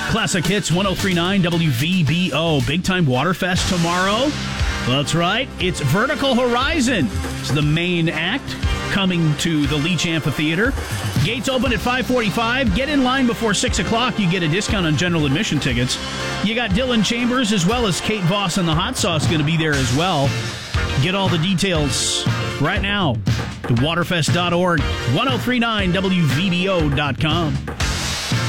Classic Hits 103.9 WVBO. Big time Waterfest tomorrow. That's right. It's Vertical Horizon. It's the main act coming to the Leach Amphitheater. Gates open at 5:45. Get in line before 6 o'clock. You get a discount on general admission tickets. You got Dylan Chambers as well as Kate Voss and the Hot Sauce going to be there as well. Get all the details right now. Waterfest.org, 1039WVBO.com.